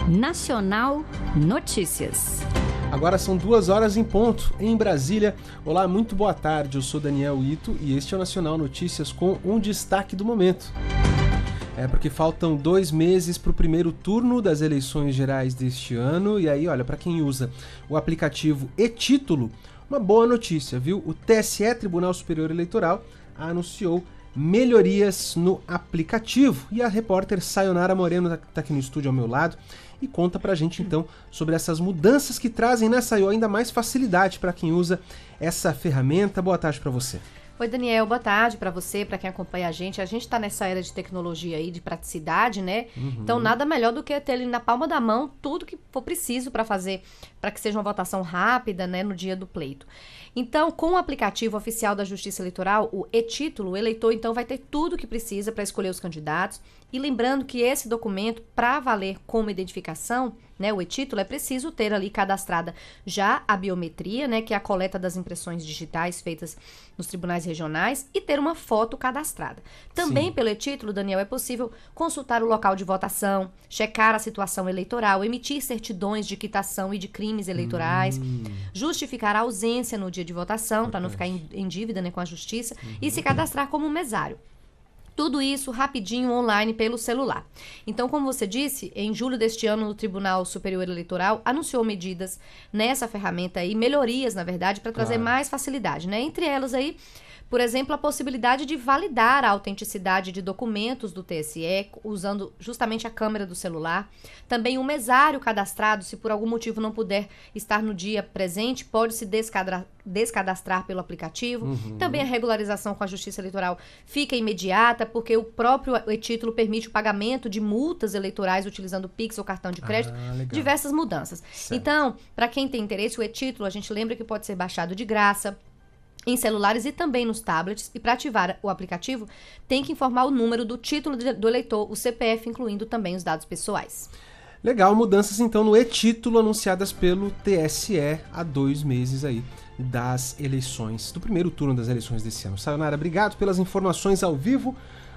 Nacional Notícias. Agora são 2h em ponto, em Brasília. Olá, muito boa tarde, eu sou Daniel Ito e este é o Nacional Notícias com um destaque do momento. Porque faltam 2 meses para o primeiro turno das eleições gerais deste ano. E aí, olha, para quem usa o aplicativo e-Título, uma boa notícia, viu? O TSE, Tribunal Superior Eleitoral, anunciou melhorias no aplicativo. E a repórter Sayonara Moreno está aqui no estúdio ao meu lado e conta pra gente então sobre essas mudanças que trazem, né, Sayo, ainda mais facilidade para quem usa essa ferramenta. Boa tarde para você. Oi, Daniel, boa tarde para você, para quem acompanha a gente. A gente tá nessa era de tecnologia aí, de praticidade, né? Então, nada melhor do que ter ali na palma da mão tudo que for preciso para fazer, para que seja uma votação rápida, né, no dia do pleito. Então, com o aplicativo oficial da Justiça Eleitoral, o e-Título, o eleitor então vai ter tudo que precisa para escolher os candidatos. E lembrando que esse documento, para valer como identificação, né, o e-Título, é preciso ter ali cadastrada já a biometria, né, que é a coleta das impressões digitais feitas nos tribunais regionais, e ter uma foto cadastrada. Também Sim. Pelo e-Título, Daniel, é possível consultar o local de votação, checar a situação eleitoral, emitir certidões de quitação e de crimes eleitorais, justificar a ausência no dia de votação, para não ficar em dívida, né, com a justiça, e se cadastrar como mesário. Tudo isso rapidinho online pelo celular. Então, como você disse, em julho deste ano, o Tribunal Superior Eleitoral anunciou medidas nessa ferramenta aí, melhorias, na verdade, para trazer mais facilidade, né? Entre elas aí, por exemplo, a possibilidade de validar a autenticidade de documentos do TSE, usando justamente a câmera do celular. Também o mesário cadastrado, se por algum motivo não puder estar no dia presente, pode se descadastrar pelo aplicativo. Também a regularização com a Justiça Eleitoral fica imediata, porque o próprio e-Título permite o pagamento de multas eleitorais utilizando o Pix ou cartão de crédito. Diversas mudanças. Certo. Então, para quem tem interesse, o e-Título, a gente lembra que pode ser baixado de graça em celulares e também nos tablets, e para ativar o aplicativo tem que informar o número do título do eleitor, o CPF, incluindo também os dados pessoais. Legal, mudanças então no e-Título anunciadas pelo TSE há 2 meses aí das eleições, do primeiro turno das eleições desse ano. Sayonara, obrigado pelas informações ao vivo.